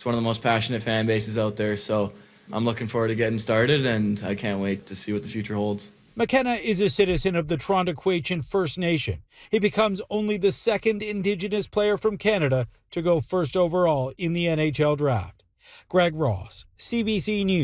one of the most passionate fan bases out there, so I'm looking forward to getting started, and I can't wait to see what the future holds. McKenna is a citizen of the Toronto Quechin First Nation. He becomes only the second Indigenous player from Canada to go first overall in the NHL draft. Greg Ross, CBC News.